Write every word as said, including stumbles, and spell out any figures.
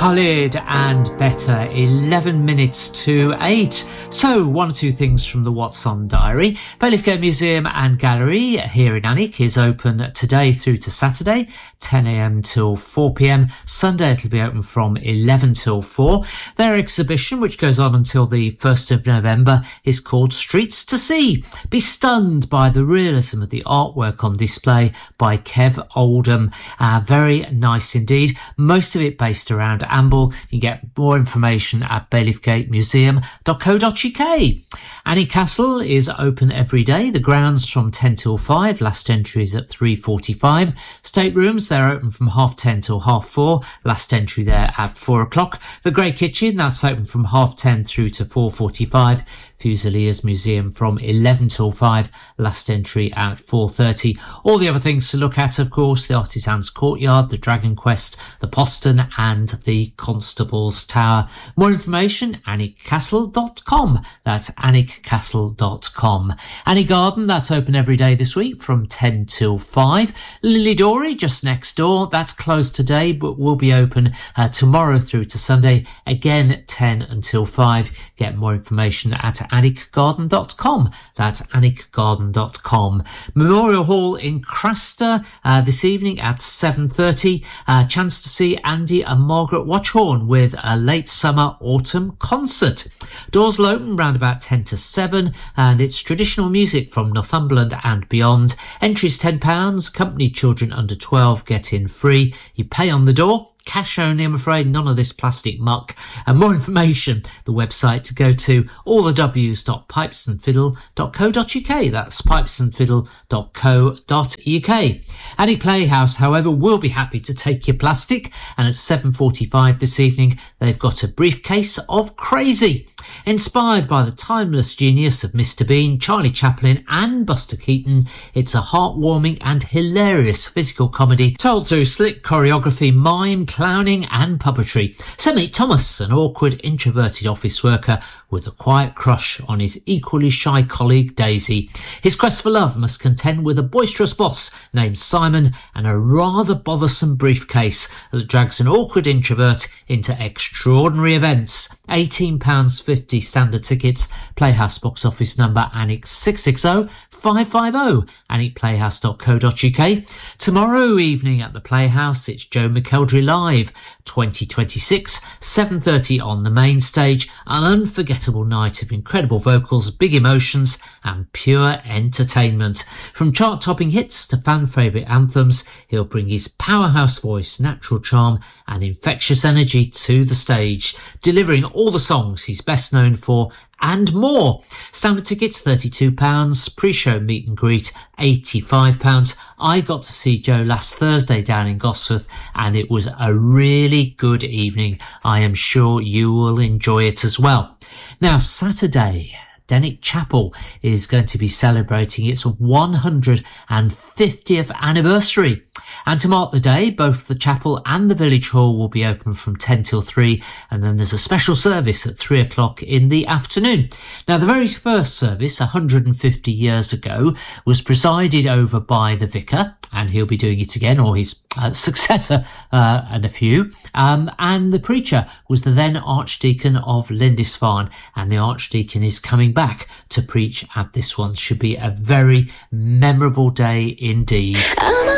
Khalid and Better, eleven minutes to eight. So, one or two things from the What's On Diary. Bailiff Gate Museum and Gallery here in Alnwick is open today through to Saturday, ten a m till four p m. Sunday it'll be open from eleven till four. Their exhibition, which goes on until the first of November, is called Streets to See. Be stunned by the realism of the artwork on display by Kev Oldham. Uh, very nice indeed. Most of it based around Amble. You can get more information at bailiff gate museum dot co dot u k. Annie Castle is open every day. The grounds from ten till five. Last entry is at three forty-five. Staterooms, they're open from half ten till half four. Last entry there at four o'clock. The Grey Kitchen, that's open from half ten through to four forty-five. Fusiliers Museum from eleven till five, last entry at four thirty. All the other things to look at, of course, the Artisans Courtyard, the Dragon Quest, the Poston and the Constable's Tower. More information, annick castle dot com. That's annick castle dot com. Annie Garden, that's open every day this week from ten till five. Lily Dory, just next door, that's closed today but will be open uh, tomorrow through to Sunday, again ten until five. Get more information at annick garden dot com. That's annick garden dot com. Memorial Hall in Craster uh, this evening at seven thirty. Uh, chance to see Andy and Margaret Watchhorn with a late summer autumn concert. Doors will open round about ten to seven and it's traditional music from Northumberland and beyond. Entries ten pounds. Company children under twelve get in free. You pay on the door. Cash only, I'm afraid, none of this plastic muck. And more information, the website to go to, all the w's dot pipes and fiddle dot co dot u k. That's pipes and fiddle dot co dot u k. Annie Playhouse, however, will be happy to take your plastic, and at seven forty-five this evening, they've got a briefcase of Crazy. Inspired by the timeless genius of Mister Bean, Charlie Chaplin and Buster Keaton, it's a heartwarming and hilarious physical comedy told through slick choreography, mime, clowning and puppetry. So meet Thomas, an awkward, introverted office worker with a quiet crush on his equally shy colleague Daisy. His quest for love must contend with a boisterous boss named Simon and a rather bothersome briefcase that drags an awkward introvert into extraordinary events. eighteen pounds fifty standard tickets. Playhouse box office number Annex six six zero five five zero, annick playhouse dot co dot u k. Tomorrow evening at the Playhouse, it's Joe McElderry Live twenty twenty-six, seven thirty on the main stage. An unforgettable night of incredible vocals, big emotions and pure entertainment. From chart-topping hits to fan-favourite anthems, he'll bring his powerhouse voice, natural charm and infectious energy to the stage, delivering all the songs he's best known for and more. Standard tickets thirty-two pounds, pre-show meet and greet eighty-five pounds. I got to see Joe last Thursday down in Gosforth and it was a really good evening. I am sure you will enjoy it as well. Now, Saturday, Denwick Chapel is going to be celebrating its one hundred fiftieth anniversary. And to mark the day, both the chapel and the village hall will be open from ten till three, and then there's a special service at three o'clock in the afternoon. Now, the very first service, one hundred fifty years ago, was presided over by the vicar, and he'll be doing it again, or his uh, successor uh, and a few. Um, and the preacher was the then Archdeacon of Lindisfarne, and the Archdeacon is coming back to preach at this one. Should be a very memorable day indeed.